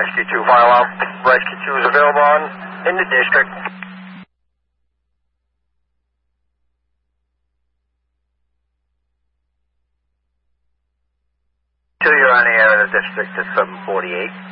Rescue 2 fire alarm. Rescue 2 is available in the district. 2, you're on the air in the district at 748.